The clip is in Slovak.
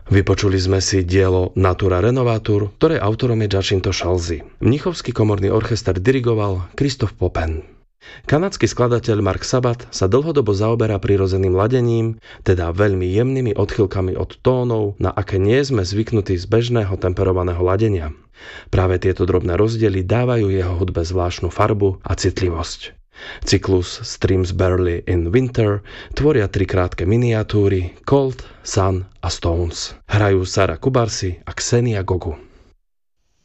Vypočuli sme si dielo Natura Renovatur, ktoré autorom je Giacinto Scelsi. Mnichovský komorný orchester dirigoval Christoph Poppen. Kanadský skladateľ Mark Sabat sa dlhodobo zaoberá prirodzeným ladením, teda veľmi jemnými odchýlkami od tónov, na aké nie sme zvyknutí z bežného temperovaného ladenia. Práve tieto drobné rozdiely dávajú jeho hudbe zvláštnu farbu a citlivosť. Cyklus Streams Barely in Winter tvoria 3 krátke miniatúry Cold, Sun a Stones. Hrajú Sara Kubarsi a Xenia Gogu.